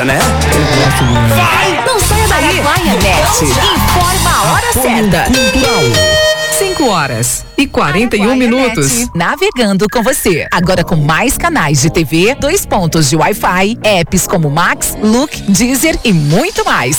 essa, né? Vai! Não saia daí! Araguaia.net informa a hora certa. 5h41. Navegando com você. Agora com mais canais de TV, 2 pontos de Wi-Fi, apps como Max, Look, Deezer e muito mais.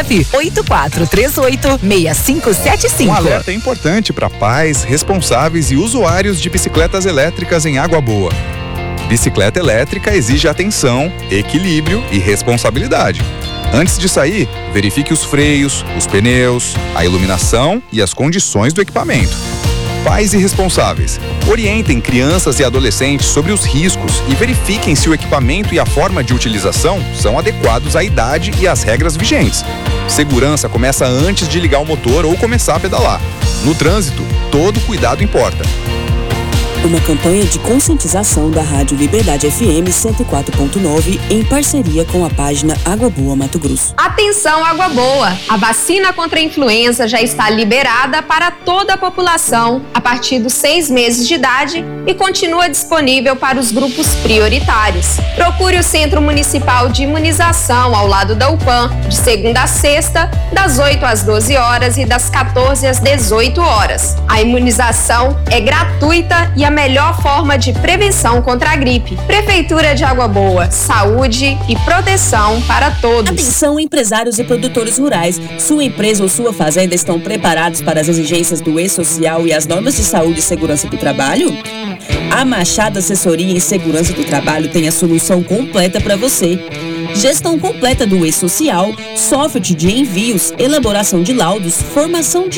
984386575. Um alerta importante para pais, responsáveis e usuários de bicicletas elétricas em Água Boa. Bicicleta elétrica exige atenção, equilíbrio e responsabilidade. Antes de sair, verifique os freios, os pneus, a iluminação e as condições do equipamento. Pais e responsáveis, orientem crianças e adolescentes sobre os riscos e verifiquem se o equipamento e a forma de utilização são adequados à idade e às regras vigentes. Segurança começa antes de ligar o motor ou começar a pedalar. No trânsito, todo cuidado importa. Uma campanha de conscientização da Rádio Liberdade FM 104.9 em parceria com a página Água Boa Mato Grosso. Atenção, Água Boa! A vacina contra a influenza já está liberada para toda a população a partir dos 6 meses de idade e continua disponível para os grupos prioritários. Procure o Centro Municipal de Imunização ao lado da UPAM, de segunda a sexta, das 8 às 12 horas e das 14 às 18 horas. A imunização é gratuita e a melhor forma de prevenção contra a gripe. Prefeitura de Água Boa, saúde e proteção para todos. Atenção, empresários e produtores rurais. Sua empresa ou sua fazenda estão preparados para as exigências do E-Social e as normas de saúde e segurança do trabalho? A Machado Assessoria em Segurança do Trabalho tem a solução completa para você. Gestão completa do E-Social, software de envios, elaboração de laudos, formação de